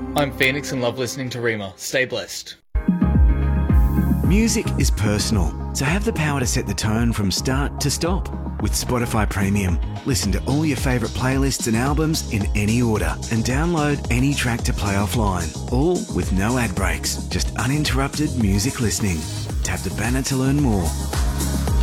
I'm Phoenix and love listening to Rima. Stay blessed. Music is personal, so have the power to set the tone from start to stop. With Spotify Premium, listen to all your favourite playlists and albums in any order and download any track to play offline. All with no ad breaks, just uninterrupted music listening. Tap the banner to learn more.